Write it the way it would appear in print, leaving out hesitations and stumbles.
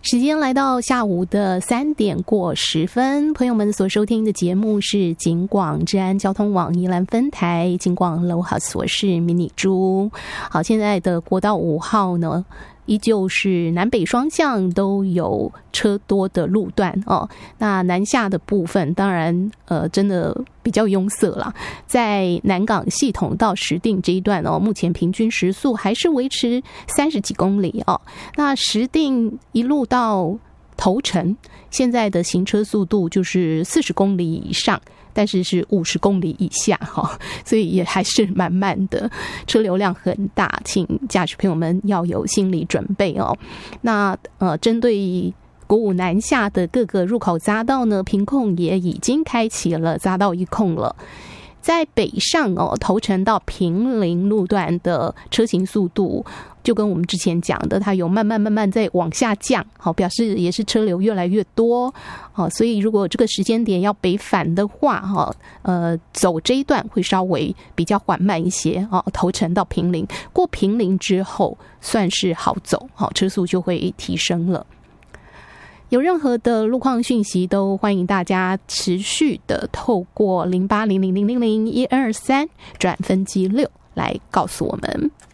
时间来到下午的3点过10分，朋友们所收听的节目是警广治安交通网宜兰分台警广 Low House， 我是迷你猪。好，现在的国道5号呢，依旧是南北双向都有车多的路段哦。那南下的部分，当然真的比较拥塞啦。在南港系统到石碇这一段哦，目前平均时速还是维持30几公里哦。那石碇一路到头城，现在的行车速度就是40公里以上，但是是50公里以下哈，所以也还是蛮慢的，车流量很大，请驾驶朋友们要有心理准备哦。那针对国五南下的各个入口匝道呢，屏控也已经开启了匝道一控了。在北上哦，头城到坪林路段的车行速度，就跟我们之前讲的，它有慢慢在往下降，好，表示也是车流越来越多，好，所以如果这个时间点要北返的话，哈，走这一段会稍微比较缓慢一些，哦，头城到坪林，过坪林之后算是好走，好，车速就会提升了。有任何的路况讯息，都欢迎大家持续的透过0800000123转分机6来告诉我们。